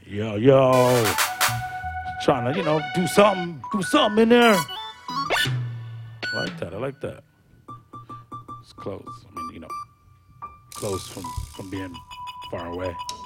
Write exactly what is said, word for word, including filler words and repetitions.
Yo, yo. Trying to, you know, do something, do something in there. I like that. I like that. It's close. I mean, you know, close from from being far away.